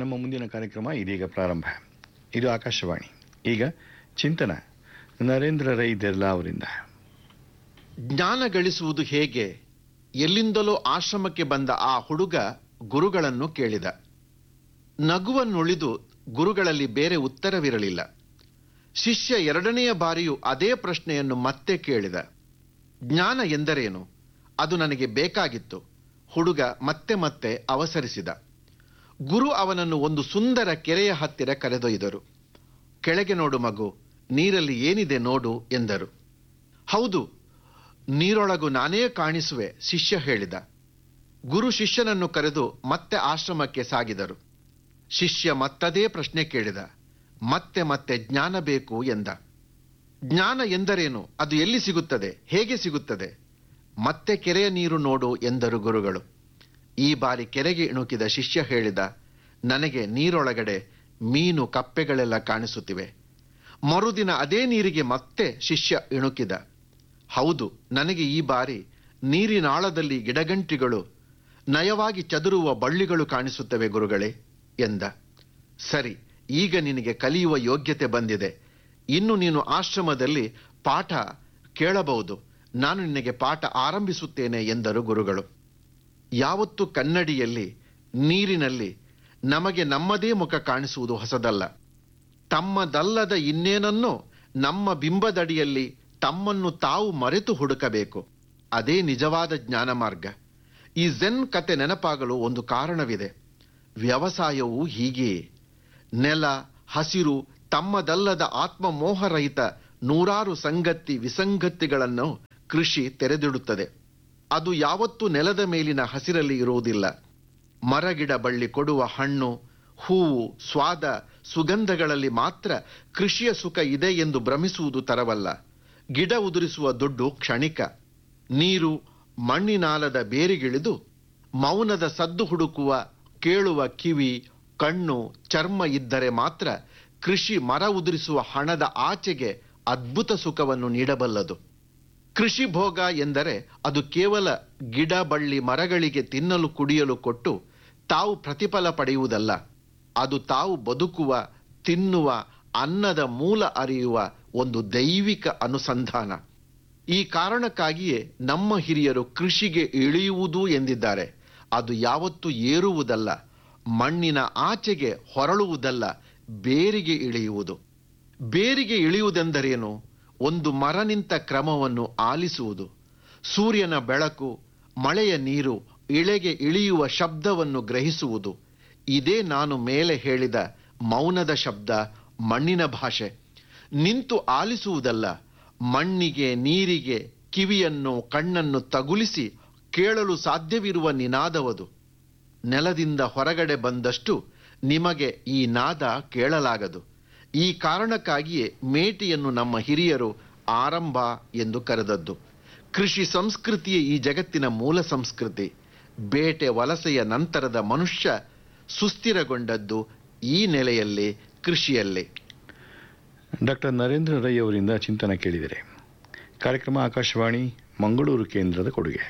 ನಮ್ಮ ಮುಂದಿನ ಕಾರ್ಯಕ್ರಮ ಇದೀಗ ಪ್ರಾರಂಭ. ಇದು ಆಕಾಶವಾಣಿ. ಈಗ ಚಿಂತನ ನರೇಂದ್ರ ರೈ ದೆರ್ಲಾ ಅವರಿಂದ. ಜ್ಞಾನ ಗಳಿಸುವುದು ಹೇಗೆ? ಎಲ್ಲಿಂದಲೋ ಆಶ್ರಮಕ್ಕೆ ಬಂದ ಆ ಹುಡುಗ ಗುರುಗಳನ್ನು ಕೇಳಿದ. ನಗುವನ್ನುಳಿದು ಗುರುಗಳಲ್ಲಿ ಬೇರೆ ಉತ್ತರವಿರಲಿಲ್ಲ. ಶಿಷ್ಯ ಎರಡನೆಯ ಬಾರಿಯೂ ಅದೇ ಪ್ರಶ್ನೆಯನ್ನು ಮತ್ತೆ ಕೇಳಿದ. ಜ್ಞಾನ ಎಂದರೇನು? ಅದು ನನಗೆ ಬೇಕಾಗಿತ್ತು. ಹುಡುಗ ಮತ್ತೆ ಮತ್ತೆ ಅವಸರಿಸಿದ. ಗುರು ಅವನನ್ನು ಒಂದು ಸುಂದರ ಕೆರೆಯ ಹತ್ತಿರ ಕರೆದೊಯ್ದರು. ಕೆಳಗೆ ನೋಡು ಮಗು, ನೀರಲ್ಲಿ ಏನಿದೆ ನೋಡು ಎಂದರು. ಹೌದು, ನೀರೊಳಗು ನಾನೇ ಕಾಣಿಸುವೆ, ಶಿಷ್ಯ ಹೇಳಿದ. ಗುರು ಶಿಷ್ಯನನ್ನು ಕರೆದು ಮತ್ತೆ ಆಶ್ರಮಕ್ಕೆ ಸಾಗಿದರು. ಶಿಷ್ಯ ಮತ್ತದೇ ಪ್ರಶ್ನೆ ಕೇಳಿದ. ಮತ್ತೆ ಮತ್ತೆ ಜ್ಞಾನ ಬೇಕು ಎಂದ. ಜ್ಞಾನ ಎಂದರೇನು? ಅದು ಎಲ್ಲಿ ಸಿಗುತ್ತದೆ? ಹೇಗೆ ಸಿಗುತ್ತದೆ? ಮತ್ತೆ ಕೆರೆಯ ನೀರು ನೋಡು ಎಂದರು ಗುರುಗಳು. ಈ ಬಾರಿ ಕೆರೆಗೆ ಇಣುಕಿದ ಶಿಷ್ಯ ಹೇಳಿದ, ನನಗೆ ನೀರೊಳಗಡೆ ಮೀನು ಕಪ್ಪೆಗಳೆಲ್ಲ ಕಾಣಿಸುತ್ತಿವೆ. ಮರುದಿನ ಅದೇ ನೀರಿಗೆ ಮತ್ತೆ ಶಿಷ್ಯ ಇಣುಕಿದ. ಹೌದು, ನನಗೆ ಈ ಬಾರಿ ನೀರಿನಾಳದಲ್ಲಿ ಗಿಡಗಂಟಿಗಳು, ನಯವಾಗಿ ಚದುರುವ ಬಳ್ಳಿಗಳು ಕಾಣಿಸುತ್ತವೆ ಗುರುಗಳೇ ಎಂದ. ಸರಿ, ಈಗ ನಿನಗೆ ಕಲಿಯುವ ಯೋಗ್ಯತೆ ಬಂದಿದೆ. ಇನ್ನು ನೀನು ಆಶ್ರಮದಲ್ಲಿ ಪಾಠ ಕೇಳಬಹುದು. ನಾನು ನಿನಗೆ ಪಾಠ ಆರಂಭಿಸುತ್ತೇನೆ ಎಂದರು ಗುರುಗಳು. ಯಾವತ್ತು ಕನ್ನಡಿಯಲ್ಲಿ, ನೀರಿನಲ್ಲಿ ನಮಗೆ ನಮ್ಮದೇ ಮುಖ ಕಾಣಿಸುವುದು ಹೊಸದಲ್ಲ. ತಮ್ಮದಲ್ಲದ ಇನ್ನೇನನ್ನೋ ನಮ್ಮ ಬಿಂಬದಡಿಯಲ್ಲಿ ತಮ್ಮನ್ನು ತಾವು ಮರೆತು ಹುಡುಕಬೇಕು. ಅದೇ ನಿಜವಾದ ಜ್ಞಾನ ಮಾರ್ಗ. ಈ ಝೆನ್ ಕತೆ ನೆನಪಾಗಲು ಒಂದು ಕಾರಣವಿದೆ. ವ್ಯವಸಾಯವೂ ಹೀಗೆಯೇ. ನೆಲ, ಹಸಿರು, ತಮ್ಮದಲ್ಲದ ಆತ್ಮಮೋಹರಹಿತ ನೂರಾರು ಸಂಗತಿ ವಿಸಂಗತಿಗಳನ್ನು ಕೃಷಿ ತೆರೆದಿಡುತ್ತದೆ. ಅದು ಯಾವತ್ತೂ ನೆಲದ ಮೇಲಿನ ಹಸಿರಲ್ಲಿ ಇರುವುದಿಲ್ಲ. ಮರಗಿಡ ಬಳ್ಳಿ ಕೊಡುವ ಹಣ್ಣು, ಹೂವು, ಸ್ವಾದ, ಸುಗಂಧಗಳಲ್ಲಿ ಮಾತ್ರ ಕೃಷಿಯ ಸುಖ ಇದೆ ಎಂದು ಭ್ರಮಿಸುವುದು ತರವಲ್ಲ. ಗಿಡ ಉದುರಿಸುವ ದುಡ್ಡು ಕ್ಷಣಿಕ. ನೀರು ಮಣ್ಣಿನಾಲದ ಬೇರಿಗಿಳಿದು ಮೌನದ ಸದ್ದು ಹುಡುಕುವ ಕೇಳುವ ಕಿವಿ, ಕಣ್ಣು, ಚರ್ಮ ಇದ್ದರೆ ಮಾತ್ರ ಕೃಷಿ ಮರ ಉದುರಿಸುವ ಹಣದ ಆಚೆಗೆ ಅದ್ಭುತ ಸುಖವನ್ನು ನೀಡಬಲ್ಲದು. ಕೃಷಿ ಭೋಗ ಎಂದರೆ ಅದು ಕೇವಲ ಗಿಡ ಬಳ್ಳಿ ಮರಗಳಿಗೆ ತಿನ್ನಲು ಕುಡಿಯಲು ಕೊಟ್ಟು ತಾವು ಪ್ರತಿಫಲ ಪಡೆಯುವುದಲ್ಲ. ಅದು ತಾವು ಬದುಕುವ, ತಿನ್ನುವ, ಅನ್ನದ ಮೂಲ ಅರಿಯುವ ಒಂದು ದೈವಿಕ ಅನುಸಂಧಾನ. ಈ ಕಾರಣಕ್ಕಾಗಿಯೇ ನಮ್ಮ ಹಿರಿಯರು ಕೃಷಿಗೆ ಇಳಿಯುವುದು ಎಂದಿದ್ದಾರೆ. ಅದು ಯಾವತ್ತೂ ಏರುವುದಲ್ಲ, ಮಣ್ಣಿನ ಆಚೆಗೆ ಹೊರಳುವುದಲ್ಲ, ಬೇರಿಗೆ ಇಳಿಯುವುದು. ಬೇರಿಗೆ ಇಳಿಯುವುದೆಂದರೇನು? ಒಂದು ಮರ ನಿಂತ ಕ್ರಮವನ್ನು ಆಲಿಸುವುದು. ಸೂರ್ಯನ ಬೆಳಕು, ಮಳೆಯ ನೀರು, ಇಳೆಗೆ ಇಳಿಯುವ ಶಬ್ದವನ್ನು ಗ್ರಹಿಸುವುದು. ಇದೇ ನಾನು ಮೇಲೆ ಹೇಳಿದ ಮೌನದ ಶಬ್ದ, ಮಣ್ಣಿನ ಭಾಷೆ. ನಿಂತು ಆಲಿಸುವುದಲ್ಲ, ಮಣ್ಣಿಗೆ, ನೀರಿಗೆ ಕಿವಿಯನ್ನು, ಕಣ್ಣನ್ನು ತಗುಲಿಸಿ ಕೇಳಲು ಸಾಧ್ಯವಿರುವ ನಿನಾದವದು. ನೆಲದಿಂದ ಹೊರಗಡೆ ಬಂದಷ್ಟು ನಿಮಗೆ ಈ ನಾದ ಕೇಳಲಾಗದು. ಈ ಕಾರಣಕ್ಕಾಗಿಯೇ ಮೇಟಿಯನ್ನು ನಮ್ಮ ಹಿರಿಯರು ಆರಂಭ ಎಂದು ಕರೆದದ್ದು. ಕೃಷಿ ಸಂಸ್ಕೃತಿಯೇ ಈ ಜಗತ್ತಿನ ಮೂಲ ಸಂಸ್ಕೃತಿ. ಬೇಟೆ ವಲಸೆಯ ನಂತರದ ಮನುಷ್ಯ ಸುಸ್ಥಿರಗೊಂಡದ್ದು ಈ ನೆಲೆಯಲ್ಲಿ, ಕೃಷಿಯಲ್ಲಿ. ಡಾಕ್ಟರ್ ನರೇಂದ್ರ ರೈ ಅವರಿಂದ ಚಿಂತನ ಕೇಳಿದರೆ. ಕಾರ್ಯಕ್ರಮ ಆಕಾಶವಾಣಿ ಮಂಗಳೂರು ಕೇಂದ್ರದ ಕೊಡುಗೆ.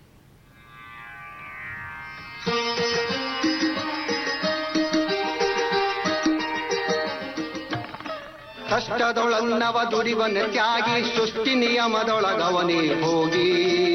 ಕಷ್ಟದೊಳನ್ನವ ದುಡಿವನ ತ್ಯಾಗಿ ಸೃಷ್ಟಿ ನಿಯಮದೊಳಗವನೇ ಹೋಗಿ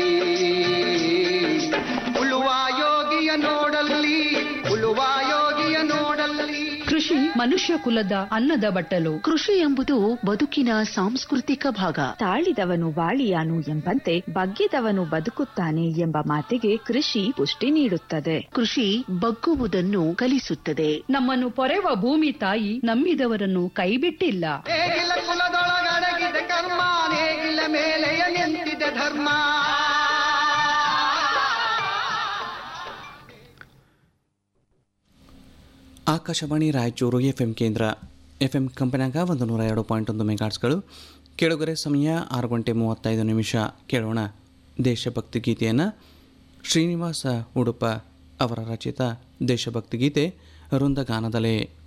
ಉಳುವ ಯೋಗಿಯ ನೋಡಲ್ಲಿ, ಉಳುವ ಯೋಗಿಯ ನೋಡಲ್ಲಿ. ಕೃಷಿ ಮನುಷ್ಯ ಕುಲದ ಅನ್ನದ ಬಟ್ಟಲು. ಕೃಷಿ ಎಂಬುದು ಬದುಕಿನ ಸಾಂಸ್ಕೃತಿಕ ಭಾಗ. ತಾಳಿದವನು ಬಾಳಿಯಾನು ಎಂಬಂತೆ ಬಗ್ಗಿದವನು ಬದುಕುತ್ತಾನೆ ಎಂಬ ಮಾತಿಗೆ ಕೃಷಿ ಪುಷ್ಟಿ ನೀಡುತ್ತದೆ. ಕೃಷಿ ಬಗ್ಗುವುದನ್ನು ಕಲಿಸುತ್ತದೆ. ನಮ್ಮನ್ನು ಪೊರೆವ ಭೂಮಿ ತಾಯಿ ನಂಬಿದವರನ್ನು ಕೈಬಿಟ್ಟಿಲ್ಲ. ನೇಗಿಲ ಕುಲದೊಳಗಡಗಿದೆ ಕರ್ಮ, ನೇಗಿಲ ಮೇಲೆಯ ನಿಂತಿದೆ ಧರ್ಮ. ಆಕಾಶವಾಣಿ ರಾಯಚೂರು ಎಫ್ಎಂ ಕೇಂದ್ರ. ಎಫ್ಎಂ ಕಂಪನ್ಯಾಗ 102.1 ಮೆಗಾಟ್ಸ್ಗಳು. ಕೇಳುಗರೆ ಸಮಯ 6:35. ಕೇಳೋಣ ದೇಶಭಕ್ತಿ ಗೀತೆಯನ್ನು. ಶ್ರೀನಿವಾಸ ಉಡುಪ ಅವರ ರಚಿತ ದೇಶಭಕ್ತಿ ಗೀತೆ ವೃಂದಗಾನದಲ್ಲೇ.